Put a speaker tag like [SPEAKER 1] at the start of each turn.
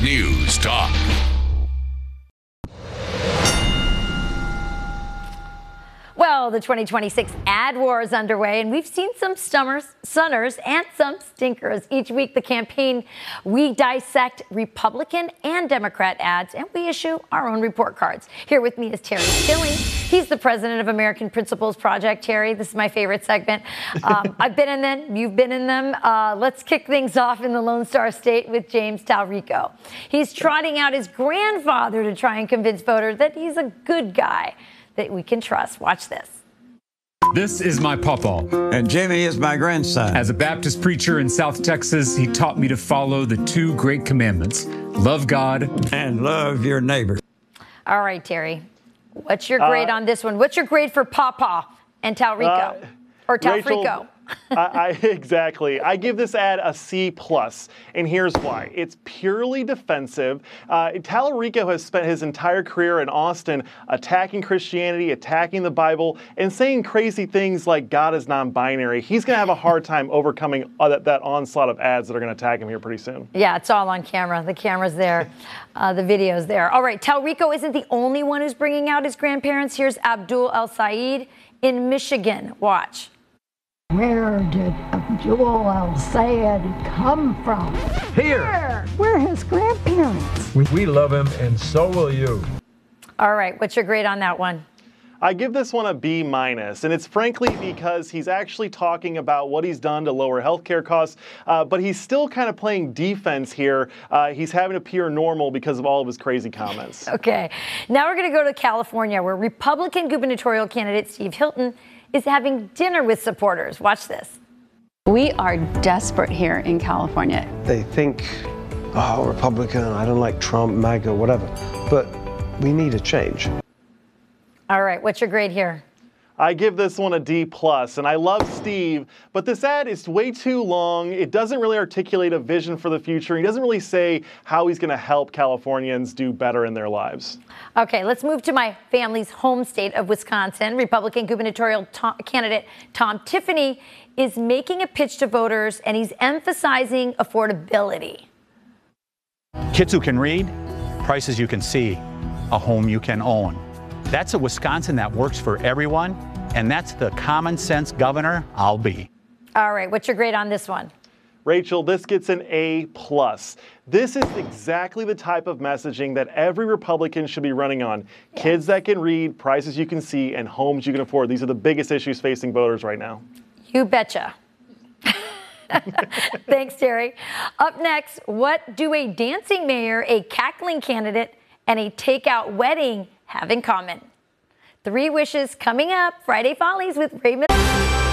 [SPEAKER 1] News Talk.
[SPEAKER 2] Well, the 2026 ad war is underway, and we've seen some stunners and some stinkers. Each week, the campaign, we dissect Republican and Democrat ads, and we issue our own report cards. Here with me is Terry Skilling. He's the president of American Principles Project. Terry, this is my favorite segment. I've been in them. You've been in them. Let's kick things off in the Lone Star State with James Talrico. He's trotting out his grandfather to try and convince voters that he's a good guy that we can trust. Watch this.
[SPEAKER 3] This is my pawpaw.
[SPEAKER 4] And Jimmy is my grandson.
[SPEAKER 3] As a Baptist preacher in South Texas, he taught me to follow the two great commandments: love God
[SPEAKER 4] and love your neighbor.
[SPEAKER 2] All right, Terry. What's your grade on this one? What's your grade for Pawpaw and Talrico? Or Talrico?
[SPEAKER 5] Exactly. I give this ad a C+, and here's why. It's purely defensive. Talrico has spent his entire career in Austin attacking Christianity, attacking the Bible, and saying crazy things like God is non-binary. He's going to have a hard time overcoming that onslaught of ads that are going to attack him here pretty soon.
[SPEAKER 2] Yeah, it's all on camera. The camera's there. The video's there. All right, Talrico isn't the only one who's bringing out his grandparents. Here's Abdul El Sayed in Michigan. Watch.
[SPEAKER 6] Where did Abdul El Sayed come from?
[SPEAKER 7] Here.
[SPEAKER 6] We're his grandparents.
[SPEAKER 7] We love him, and so will you.
[SPEAKER 2] All right, what's your grade on that one?
[SPEAKER 5] I give this one a B-, and it's frankly because he's actually talking about what he's done to lower healthcare costs, but he's still kind of playing defense here. He's having to appear normal because of all of his crazy comments.
[SPEAKER 2] Okay, now we're going to go to California, where Republican gubernatorial candidate Steve Hilton is having dinner with supporters. Watch this.
[SPEAKER 8] We are desperate here in California.
[SPEAKER 9] They think, oh, Republican, I don't like Trump, MAGA, whatever. But we need a change.
[SPEAKER 2] All right, what's your grade here?
[SPEAKER 5] I give this one a D+, and I love Steve, but this ad is way too long. It doesn't really articulate a vision for the future. He doesn't really say how he's going to help Californians do better in their lives.
[SPEAKER 2] Okay, let's move to my family's home state of Wisconsin. Republican gubernatorial candidate Tom Tiffany is making a pitch to voters, and he's emphasizing affordability.
[SPEAKER 10] Kids who can read, prices you can see, a home you can own. That's a Wisconsin that works for everyone, and that's the common sense governor I'll be.
[SPEAKER 2] All right, what's your grade on this one?
[SPEAKER 5] Rachel, this gets an A+. This is exactly the type of messaging that every Republican should be running on. Yes. Kids that can read, prices you can see, and homes you can afford. These are the biggest issues facing voters right now.
[SPEAKER 2] You betcha. Thanks, Terry. Up next, what do a dancing mayor, a cackling candidate, and a takeout wedding have in common? 3 wishes coming up. Friday Follies with Raymond.